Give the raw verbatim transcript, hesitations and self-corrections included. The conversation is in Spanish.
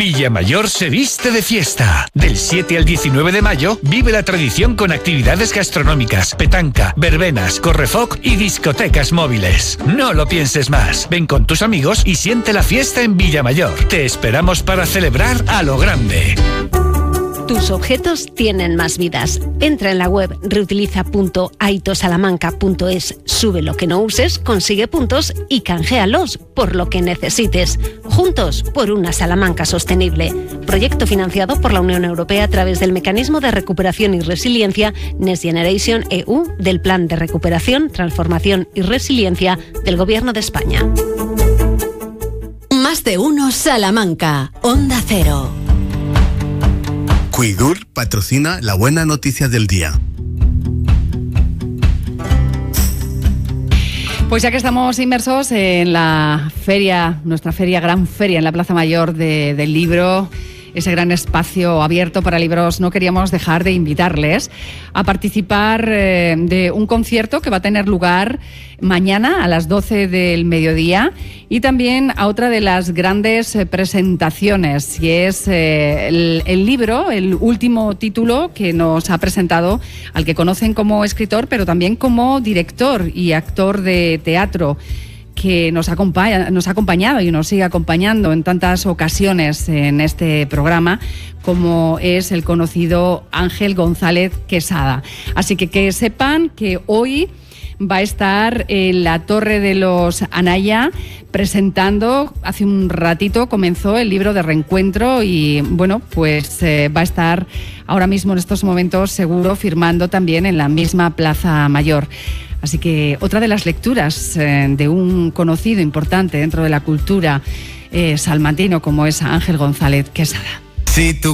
Villamayor se viste de fiesta. Del siete al diecinueve de mayo, vive la tradición con actividades gastronómicas, petanca, verbenas, correfoc y discotecas móviles. No lo pienses más. Ven con tus amigos y siente la fiesta en Villamayor. Te esperamos para celebrar a lo grande. Tus objetos tienen más vidas. Entra en la web reutiliza punto aitosalamanca punto es, sube lo que no uses, consigue puntos y canjealos por lo que necesites. Juntos por una Salamanca sostenible. Proyecto financiado por la Unión Europea a través del Mecanismo de Recuperación y Resiliencia Next Generation E U del Plan de Recuperación, Transformación y Resiliencia del Gobierno de España. Más de uno Salamanca. Onda Cero. Cuidur patrocina la buena noticia del día. Pues ya que estamos inmersos en la feria, nuestra feria, gran feria en la Plaza Mayor de, del Libro, ese gran espacio abierto para libros, no queríamos dejar de invitarles a participar eh, de un concierto que va a tener lugar mañana a las doce del mediodía y también a otra de las grandes eh, presentaciones, y es eh, el, el libro, el último título que nos ha presentado, al que conocen como escritor, pero también como director y actor de teatro, que nos acompaña, nos ha acompañado y nos sigue acompañando en tantas ocasiones en este programa, como es el conocido Ángel González Quesada. Así que que sepan que hoy va a estar en la Torre de los Anaya presentando, hace un ratito comenzó el libro de Reencuentro y bueno, pues eh, va a estar ahora mismo en estos momentos seguro firmando también en la misma Plaza Mayor. Así que otra de las lecturas eh, de un conocido importante dentro de la cultura eh, salmantino como es Ángel González Quesada. Si tú